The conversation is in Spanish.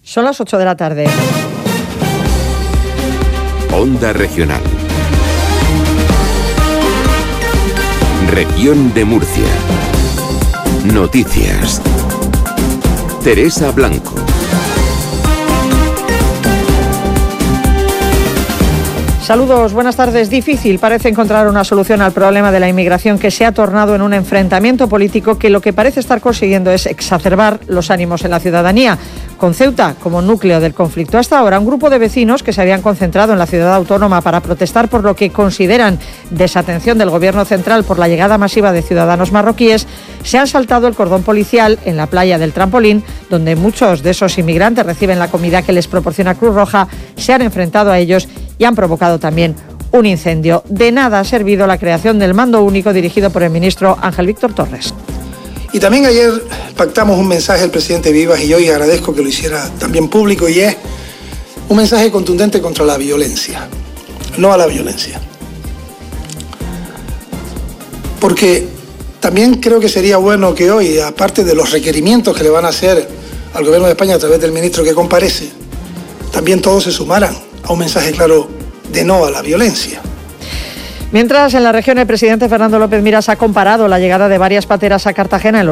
Son las 8 de la tarde. Onda Regional. Región de Murcia. Noticias. Teresa Blanco. Saludos, buenas tardes. Difícil parece encontrar una solución al problema de la inmigración, que se ha tornado en un enfrentamiento político que lo que parece estar consiguiendo es exacerbar los ánimos en la ciudadanía. Con Ceuta como núcleo del conflicto. Hasta ahora, un grupo de vecinos que se habían concentrado en la ciudad autónoma para protestar por lo que consideran desatención del gobierno central por la llegada masiva de ciudadanos marroquíes, se han saltado el cordón policial en la playa del Trampolín, donde muchos de esos inmigrantes reciben la comida que les proporciona Cruz Roja, se han enfrentado a ellos y han provocado también un incendio. De nada ha servido la creación del mando único dirigido por el ministro Ángel Víctor Torres. Y también ayer pactamos un mensaje del presidente Vivas, y hoy agradezco que lo hiciera también público, y es un mensaje contundente contra la violencia, no a la violencia. Porque también creo que sería bueno que hoy, aparte de los requerimientos que le van a hacer al Gobierno de España a través del ministro que comparece, también todos se sumaran a un mensaje claro de no a la violencia. Mientras, en la región, el presidente Fernando López Miras ha comparado la llegada de varias pateras a Cartagena en los